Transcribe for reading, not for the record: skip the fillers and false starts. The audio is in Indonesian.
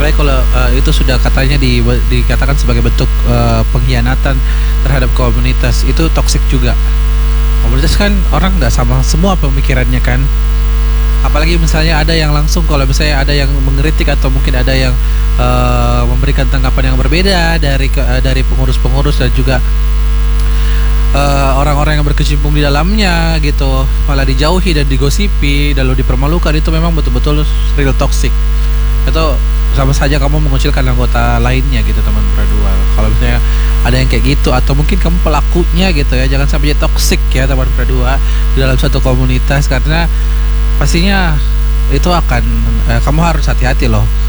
apalagi kalau itu sudah katanya dikatakan sebagai bentuk pengkhianatan terhadap komunitas, itu toksik juga. Komunitas kan orang nggak sama semua pemikirannya kan, apalagi misalnya ada yang langsung, kalau misalnya ada yang mengkritik atau mungkin ada yang memberikan tanggapan yang berbeda dari pengurus-pengurus dan juga orang-orang yang berkecimpung di dalamnya gitu, malah dijauhi dan digosipi lalu dipermalukan, itu memang betul-betul real toxic. Itu sama saja kamu mengucilkan anggota lainnya gitu teman berdua. Kalau misalnya ada yang kayak gitu, atau mungkin kamu pelakunya gitu ya, jangan sampai jadi toxic ya teman berdua di dalam satu komunitas, karena pastinya itu akan kamu harus hati-hati loh.